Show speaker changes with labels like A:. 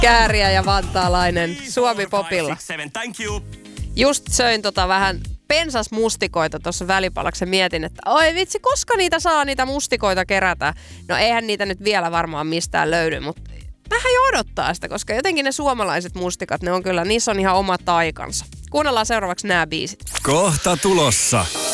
A: Kääriä ja vantaalainen Suomi-popilla. Just söin vähän pensasmustikoita tuossa välipalaksi ja mietin, että oi vitsi, koska niitä saa niitä mustikoita kerätä? No eihän niitä nyt vielä varmaan mistään löydy, mutta vähän jo odottaa sitä, koska jotenkin ne suomalaiset mustikat, niissä on ihan oma taikansa. Kuunnellaan seuraavaksi nämä biisit.
B: Kohta tulossa.